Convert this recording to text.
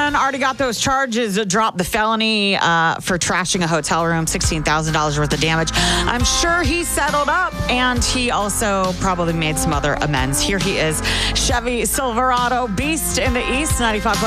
man already got those charges, dropped the felony for trashing a hotel room, $16,000 worth of damage. I'm sure he settled up, and he also probably made some other amends. Here he is, Chevy Silverado Beast in the East, 95.